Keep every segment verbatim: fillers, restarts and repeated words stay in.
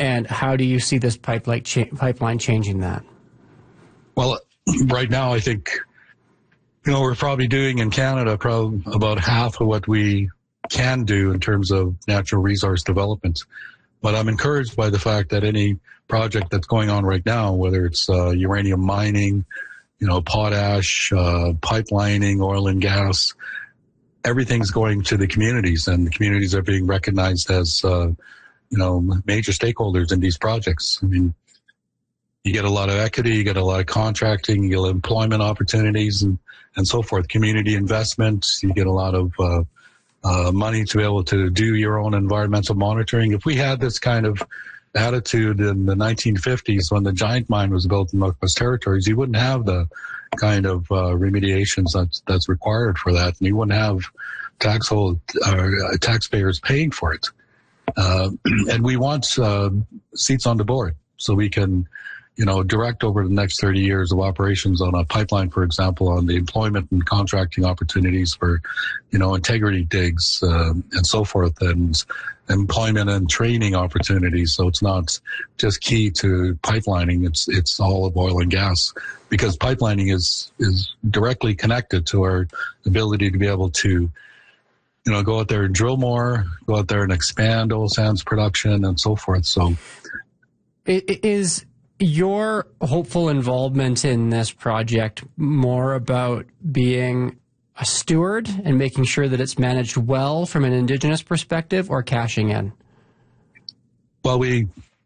And how do you see this pipeline, cha pipeline changing that? Well, right now, I think, you know, we're probably doing in Canada probably about half of what we can do in terms of natural resource development. But I'm encouraged by the fact that any project that's going on right now, whether it's uh, uranium mining, you know, potash, uh, pipelining, oil and gas, everything's going to the communities, and the communities are being recognized as, uh, you know, major stakeholders in these projects. I mean, you get a lot of equity, you get a lot of contracting, you get employment opportunities and, and so forth, community investment, you get a lot of uh, uh, money to be able to do your own environmental monitoring. If we had this kind of attitude in the nineteen fifties when the Giant Mine was built in Northwest Territories, you wouldn't have the kind of uh, remediations that's, that's required for that, and you wouldn't have tax hold, uh, taxpayers paying for it. Uh, and we want uh, seats on the board so we can, you know, direct over the next thirty years of operations on a pipeline, for example, on the employment and contracting opportunities for, you know, integrity digs uh, and so forth, and employment and training opportunities. So it's not just key to pipelining; it's it's all of oil and gas, because pipelining is is directly connected to our ability to be able to, you know, go out there and drill more, go out there and expand oil sands production and so forth. So, it is. Your hopeful involvement in this project more about being a steward and making sure that it's managed well from an Indigenous perspective, or cashing in? Well, we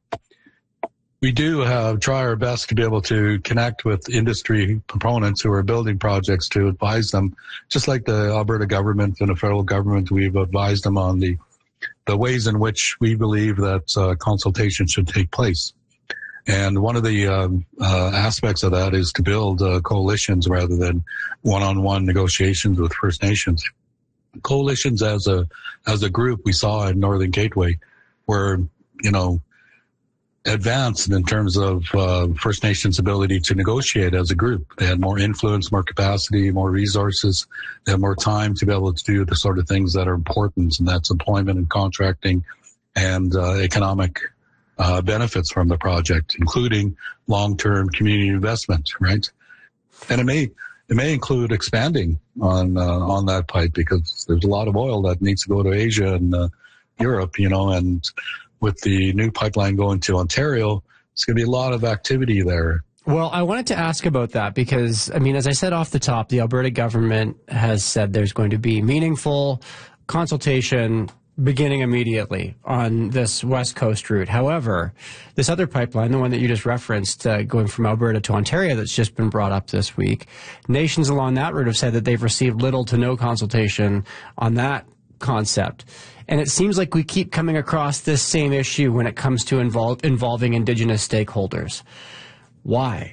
we do have, try our best to be able to connect with industry proponents who are building projects to advise them, just like the Alberta government and the federal government. We've advised them on the the ways in which we believe that uh, consultation should take place. And one of the um, uh, aspects of that is to build uh, coalitions rather than one-on-one negotiations with First Nations. Coalitions as a as a group we saw in Northern Gateway were, you know, advanced in terms of uh, First Nations' ability to negotiate as a group. They had more influence, more capacity, more resources. They had more time to be able to do the sort of things that are important, and that's employment and contracting and uh, economic Uh, benefits from the project, including long-term community investment, right? And it may it may include expanding on uh, on that pipe, because there's a lot of oil that needs to go to Asia and uh, Europe, you know, and with the new pipeline going to Ontario, it's going to be a lot of activity there. Well, I wanted to ask about that because, I mean, as I said off the top, the Alberta government has said there's going to be meaningful consultation beginning immediately on this West Coast route. However, this other pipeline, the one that you just referenced, uh, going from Alberta to Ontario, that's just been brought up this week, nations along that route have said that they've received little to no consultation on that concept. And it seems like we keep coming across this same issue when it comes to involve, involving Indigenous stakeholders. Why?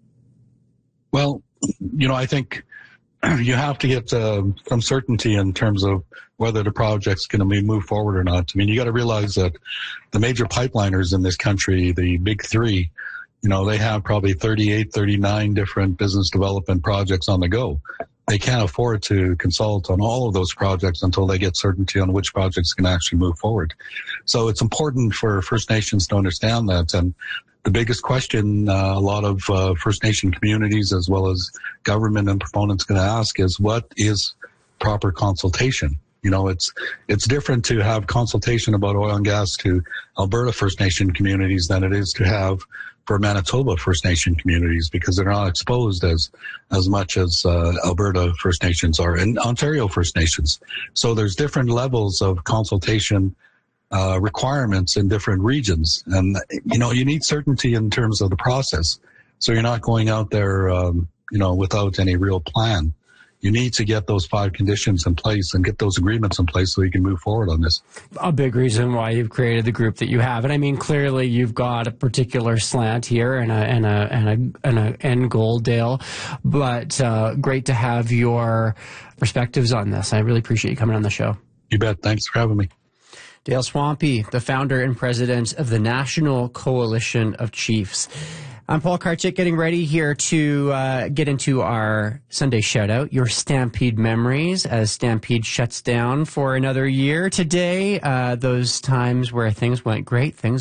Well, you know, I think you have to get uh, some certainty in terms of whether the project's going to be moved forward or not. I mean, you got to realize that the major pipeliners in this country, the big three, you know, they have probably thirty-eight, thirty-nine different business development projects on the go. They can't afford to consult on all of those projects until they get certainty on which projects can actually move forward. So it's important for First Nations to understand that. And the biggest question uh, a lot of uh, First Nation communities as well as government and proponents going to ask is, what is proper consultation? You know, it's it's different to have consultation about oil and gas to Alberta First Nation communities than it is to have for Manitoba First Nation communities, because they're not exposed as as much as uh, Alberta First Nations are and Ontario First Nations. So there's different levels of consultation uh, requirements in different regions. And, you know, you need certainty in terms of the process. So you're not going out there, um, you know, without any real plan. You need to get those five conditions in place and get those agreements in place so you can move forward on this. A big reason why you've created the group that you have. And I mean, clearly you've got a particular slant here and a, and a, and a, and a end goal, Dale. But uh, great to have your perspectives on this. I really appreciate you coming on the show. You bet. Thanks for having me. Dale Swampy, the founder and president of the National Coalition of Chiefs. I'm Paul Karchik, getting ready here to uh, get into our Sunday shout-out, your Stampede memories, as Stampede shuts down for another year. Today, uh, those times where things went great, things